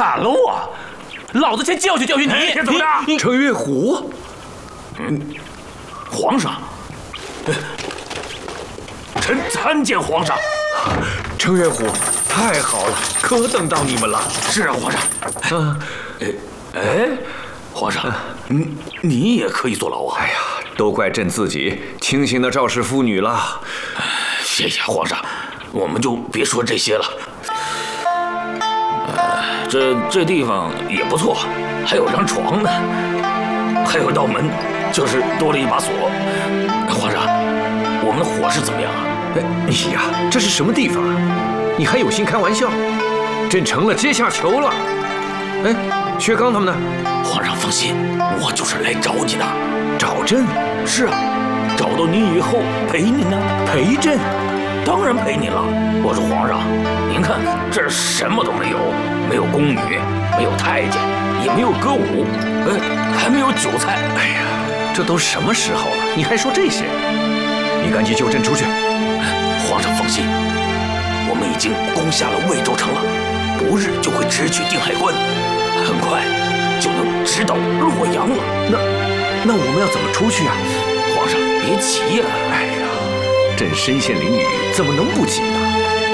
喊了我，老子先教训教训你！ 怎么的？ 程月虎， 皇上，臣参见皇上。 程月虎，太好了，可等到你们了。 是啊，皇上。皇上，你也可以坐牢啊！ 哎呀，都怪朕自己轻信的赵氏妇女了。 谢谢皇上，我们就别说这些了。这地方也不错，还有张床呢，还有道门，就是多了一把锁。皇上，我们的伙食怎么样啊？ 你呀，这是什么地方啊？你还有心开玩笑？朕成了阶下囚了。哎，薛刚他们呢？ 皇上放心，我就是来找你的。 找朕？ 是啊，找到您以后陪您呢。 陪朕？ 当然陪您了。我说皇上，您看这儿什么都没有，没有宫女，没有太监，也没有歌舞，还没有酒菜。 哎呀，这都什么时候了，你还说这些？你赶紧救朕出去。 皇上放心，我们已经攻下了魏州城了，不日就会直取定海关，很快就能直捣洛阳了。 那我们要怎么出去啊？ 皇上别急呀！ 哎呀，朕身陷囹圄，怎么能不急呢？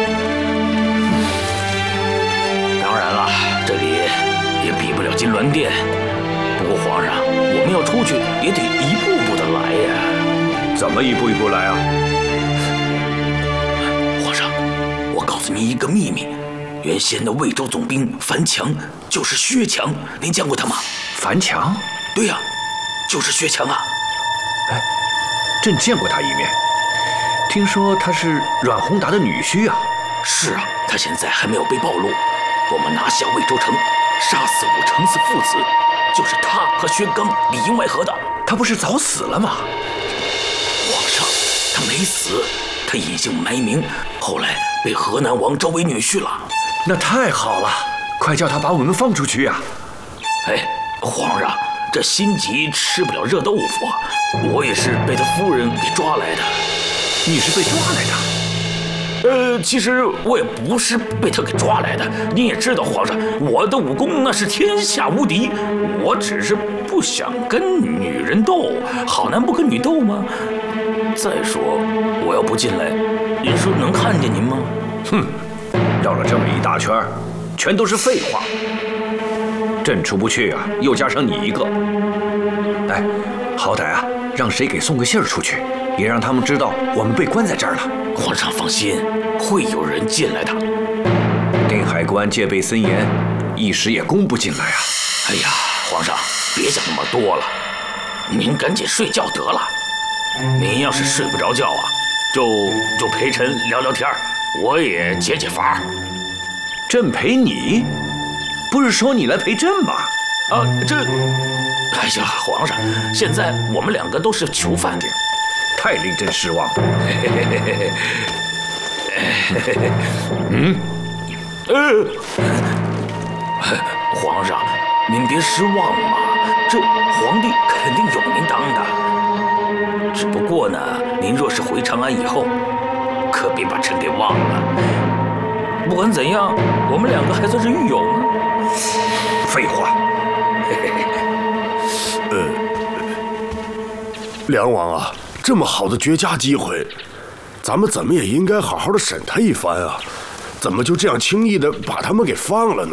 当然了，这里也比不了金銮殿。不过皇上，我们要出去也得一步步的来呀。 怎么一步一步来啊？ 皇上，我告诉你一个秘密，原先的魏州总兵樊强就是薛强，您见过他吗？ 樊强？ 对呀，就是薛强啊。 哎，朕见过他一面，听说他是阮宏达的女婿啊。 是啊，他现在还没有被暴露。我们拿下魏州城，杀死武承嗣父子，就是他和薛刚里应外合的。 他不是早死了吗？ 皇上，他没死，他已经埋名，后来被河南王招为女婿了。 那太好了，快叫他把我们放出去啊！ 哎，皇上，这心急吃不了热豆腐啊！我也是被他夫人给抓来的。 你是被抓来的？ 其实我也不是被他给抓来的。你也知道，皇上，我的武功那是天下无敌，我只是不想跟女人斗，好男不跟女斗吗？再说，我要不进来，您说能看见您吗？ 哼，绕了这么一大圈，全都是废话。朕出不去啊，又加上你一个。哎，好歹啊，让谁给送个信儿出去，也让他们知道我们被关在这儿了。 皇上放心，会有人进来的。 定海关戒备森严，一时也攻不进来啊。 哎呀，皇上，别想那么多了，您赶紧睡觉得了。您要是睡不着觉啊，就陪臣聊聊天，我也解解乏。 朕陪你？不是说你来陪朕吗？ 哎呀，皇上，现在我们两个都是囚犯， 太令朕失望了。 皇上，您别失望嘛，这皇帝肯定有您当的。只不过呢，您若是回长安以后，可别把臣给忘了。不管怎样，我们两个还算是狱友呢。 废话。 梁王啊，这么好的绝佳机会，咱们怎么也应该好好的审他一番啊！怎么就这样轻易的把他们给放了呢？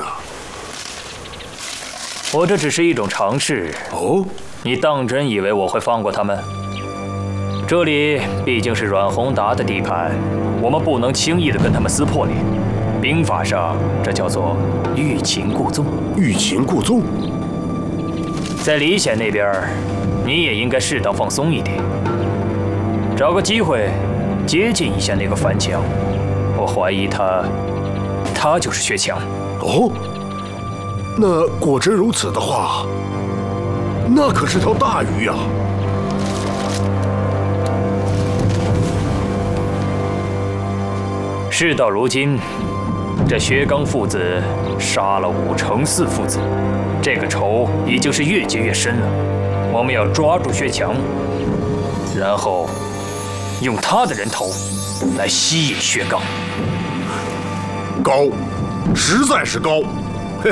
我这只是一种尝试。 哦， 你当真以为我会放过他们？这里毕竟是阮宏达的地盘，我们不能轻易的跟他们撕破脸。兵法上这叫做欲擒故纵。 欲擒故纵。 在李显那边，你也应该适当放松一点，找个机会接近一下那个樊强。我怀疑他就是薛强。 哦，那果真如此的话，那可是条大鱼呀！ 事到如今，这薛刚父子杀了武承嗣父子，这个仇已经是越结越深了。我们要抓住薛强，然后用他的人头来吸引薛刚。 高，实在是高。